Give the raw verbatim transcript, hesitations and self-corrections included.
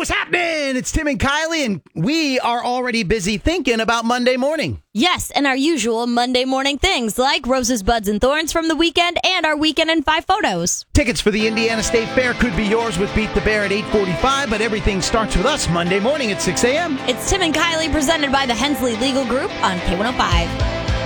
what's happening? It's Tim and Kylie, and we are already busy thinking about Monday morning. Yes, and our usual Monday morning things like Roses, Buds, and Thorns from the weekend and our weekend in five photos. Tickets for the Indiana State Fair could be yours with Beat the Bear at eight forty-five, but everything starts with us Monday morning at six a.m. It's Tim and Kylie presented by the Hensley Legal Group on K one oh five.